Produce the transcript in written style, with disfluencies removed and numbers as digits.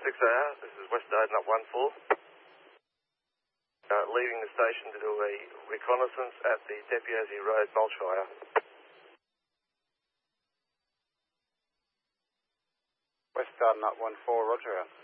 6AR, this is West Oden up 14. Leaving the station to do a reconnaissance at the Depiazzi Road, Mulshire. West Garden up 14, roger.